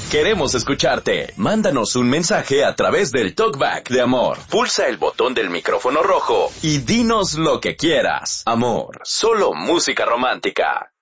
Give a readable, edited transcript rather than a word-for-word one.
Queremos escucharte. Mándanos un mensaje a través del TalkBack de Amor. Pulsa el botón del micrófono rojo y dinos lo que quieras. Amor, solo música romántica.